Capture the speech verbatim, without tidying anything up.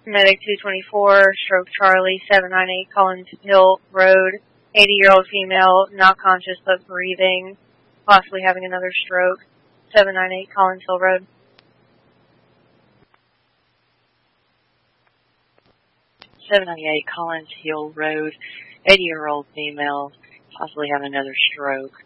Medic two twenty-four, stroke Charlie, seven ninety-eight Collins Hill Road, eighty-year-old female, not conscious but breathing, possibly having another stroke, seven ninety-eight Collins Hill Road. seven ninety-eight Collins Hill Road, eighty-year-old female, possibly having another stroke.